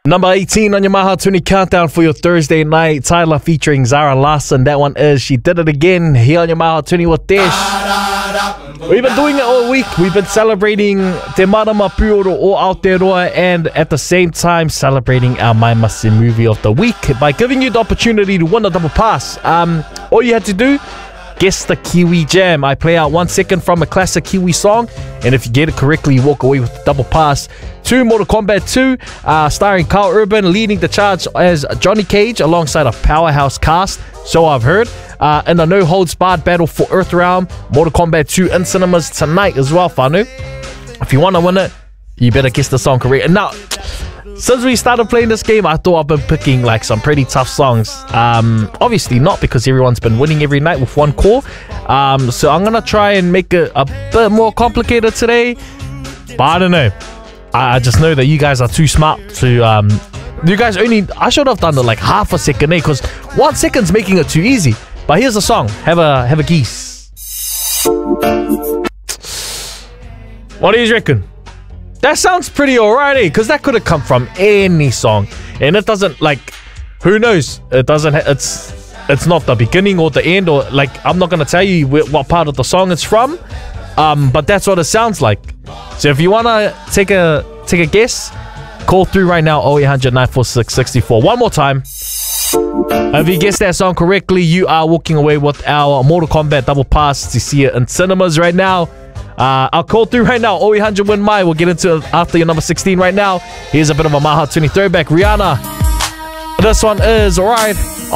Number 18 on your Maha 20 countdown for your Thursday night. Tyler featuring Zara Larsson. That one is She Did It Again. Here on your Maha 20 with Desh. We've been doing it all week. We've been celebrating Te Marama Puoro o Aotearoa and at the same time celebrating our Mai Masi movie of the week by giving you the opportunity to win a double pass. All you had to do, guess the Kiwi Jam. I play out 1 second from a classic Kiwi song, and if you get it correctly, you walk away with the double pass to Mortal Kombat 2, starring Carl Urban, leading the charge as Johnny Cage alongside a powerhouse cast, so I've heard, in a no-holds-barred battle for Earthrealm. Mortal Kombat 2 in cinemas tonight as well, whānau. If you want to win it, you better guess the song correct. And now, since we started playing this game, I thought I've been picking like some pretty tough songs. Obviously not, because everyone's been winning every night with one core. So I'm gonna try and make it a bit more complicated today. But I don't know. I just know that you guys are too smart to. You guys only. I should have done it like half a second, because 1 second's making it too easy. But here's a song. Have a guess. What do you reckon? That sounds pretty alright, because that could have come from any song, and it doesn't, like, who knows? It doesn't. It's not the beginning or the end, or like, I'm not gonna tell you what part of the song it's from. But that's what it sounds like. So if you wanna take a guess, call through right now 0800 946 664. One more time. If you guessed that song correctly, you are walking away with our Mortal Kombat double pass to see it in cinemas right now. I'll call through right now. 0800 win Mai. We'll get into it after your number 16 right now. Here's a bit of a Maha 20 throwback. Rihanna. This one is alright.